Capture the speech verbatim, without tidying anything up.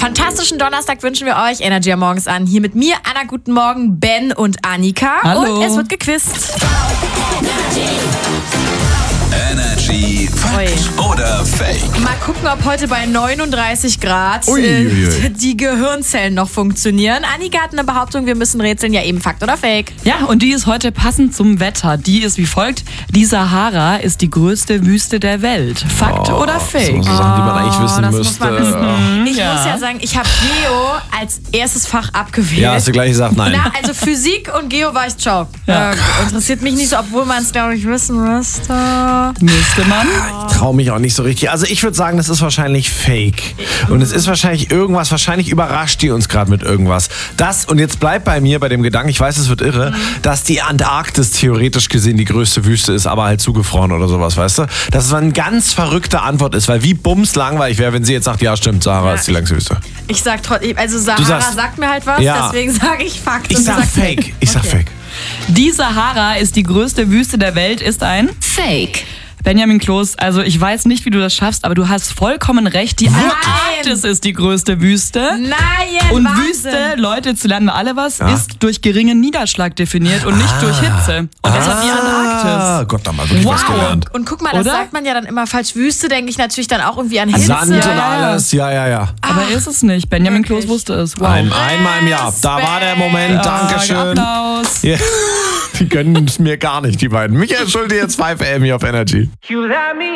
Fantastischen Donnerstag wünschen wir euch. Energy am Morgens an. Hier mit mir, Anna, guten Morgen, Ben und Annika. Hallo. Und es wird gequizt. Energy Fakt oder Fake? Mal gucken, ob heute bei neununddreißig Grad Ui, äh, ui, ui. die Gehirnzellen noch funktionieren. Annika hat eine Behauptung, wir müssen rätseln. Ja, eben Fakt oder Fake? Ja, und die ist heute passend zum Wetter. Die ist wie folgt: Die Sahara ist die größte Wüste der Welt. Fakt Oh, oder Fake? So Sachen, die man eigentlich wissen das müsste. muss man wissen. Ich ja. muss ja sagen, ich habe Geo als erstes Fach abgewählt. Ja, hast du gleich gesagt, nein. Na, also Physik und Geo war ich ciao. Ja. Äh, interessiert mich nicht so, obwohl man es, glaube ich, wissen müsste. Müsste man. Ich traue mich auch nicht so richtig. Also ich würde sagen, das ist wahrscheinlich Fake. Und es ist wahrscheinlich irgendwas, wahrscheinlich überrascht die uns gerade mit irgendwas. Das, und jetzt bleibt bei mir bei dem Gedanken, ich weiß, es wird irre, dass die Antarktis theoretisch gesehen die größte Wüste ist, aber halt zugefroren oder sowas, weißt du? Dass es eine ganz verrückte Antwort ist, weil wie bums langweilig wäre, wenn sie jetzt sagt, ja stimmt, Sahara Ja, ist die längste Wüste. Ich sag trotzdem, also Sahara sagst- sagt mir halt was, Ja. deswegen sage ich Fakt. Ich und du sag sagst Fake. Ich sag Okay. Fake. Die Sahara ist die größte Wüste der Welt, ist ein Fake. Benjamin Kloß. Also ich weiß nicht, wie du das schaffst, aber du hast vollkommen recht. Die Nein! Antarktis ist die größte Wüste. Nein, Und Wahnsinn. Wüste, Leute, jetzt lernen wir alle was, Ja. ist durch geringen Niederschlag definiert und nicht durch Hitze. Und deshalb die Antarktis. Gott, da mal wirklich was Wow. gelernt. Und guck mal, das Oder? sagt man ja dann immer falsch. Wüste denke ich natürlich dann auch irgendwie an Hitze. Sand und ja, ja. alles, ja, ja, ja. Aber ist es nicht. Benjamin Wirklich? Kloß wusste es. Wow. Ein, einmal im Jahr. Da war der Moment. Ah, Dankeschön. Applaus. Ja. Die gönnen es mir gar nicht, die beiden. Michael Schulte jetzt fünf A M hier auf Energy.